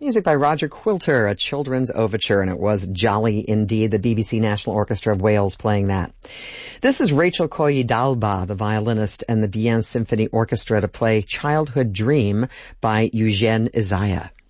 Music by Roger Quilter, a children's overture, and it was jolly indeed. The BBC National Orchestra of Wales playing that. This is Rachel Koyi-Dalba, the violinist, and the Bien Symphony Orchestra to play Childhood Dream by Eugene Isaiah.